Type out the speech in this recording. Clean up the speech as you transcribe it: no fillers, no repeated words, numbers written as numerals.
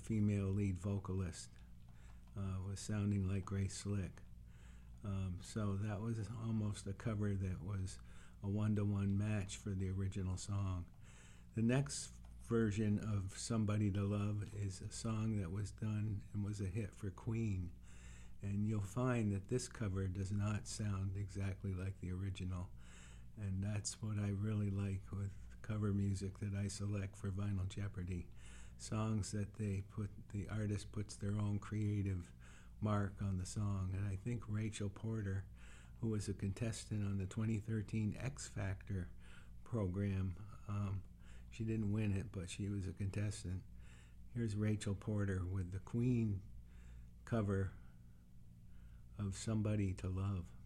female lead vocalist was sounding like Grace Slick. So that was almost a cover that was a one-to-one match for the original song. The next version of Somebody to Love is a song that was done and was a hit for Queen. And you'll find that this cover does not sound exactly like the original. And that's what I really like with cover music that I select for Vinyl Jeopardy. Songs that the artist puts their own creative mark on the song. And I think Rachel Porter, who was a contestant on the 2013 X Factor program, she didn't win it, but she was a contestant. Here's Rachel Porter with the Queen cover of Somebody to Love.